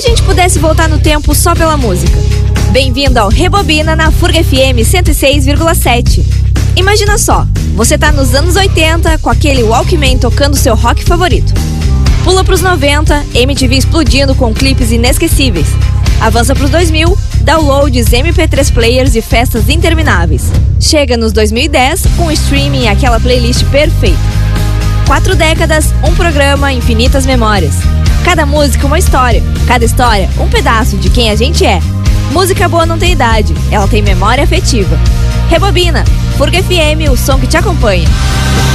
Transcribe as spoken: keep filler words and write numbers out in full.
Se a gente pudesse voltar no tempo só pela música? Bem-vindo ao Rebobina na Furga F M cento e seis vírgula sete. Imagina só, você tá nos anos oitenta com aquele Walkman tocando seu rock favorito. Pula pros noventa, M T V explodindo com clipes inesquecíveis. Avança pros dois mil, downloads, M P três players e festas intermináveis. Chega nos dois mil e dez com o streaming e aquela playlist perfeita. Quatro décadas, um programa, infinitas memórias. Cada música uma história, cada história um pedaço de quem a gente é. Música boa não tem idade, ela tem memória afetiva. Rebobina, Furga F M, o som que te acompanha.